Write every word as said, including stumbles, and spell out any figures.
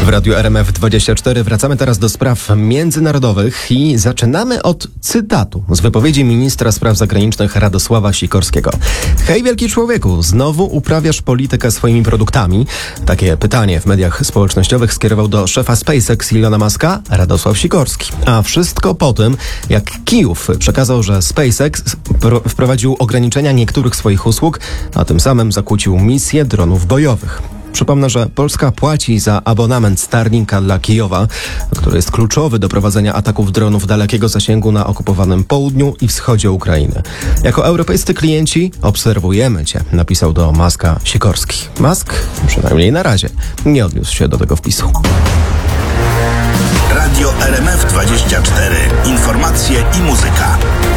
W Radiu R M F dwadzieścia cztery wracamy teraz do spraw międzynarodowych i zaczynamy od cytatu z wypowiedzi ministra spraw zagranicznych Radosława Sikorskiego. Hej, wielki człowieku, znowu uprawiasz politykę swoimi produktami? Takie pytanie w mediach społecznościowych skierował do szefa SpaceX Ilona Muska Radosław Sikorski. A wszystko po tym, jak Kijów przekazał, że SpaceX wprowadził ograniczenia niektórych swoich usług, a tym samym zakłócił misję dronów bojowych. Przypomnę, że Polska płaci za abonament Starlinka dla Kijowa, który jest kluczowy do prowadzenia ataków dronów dalekiego zasięgu na okupowanym południu i wschodzie Ukrainy. Jako europejscy klienci obserwujemy Cię, napisał do Muska Sikorski. Musk, przynajmniej na razie, nie odniósł się do tego wpisu. Radio R M F dwadzieścia cztery. Informacje i muzyka.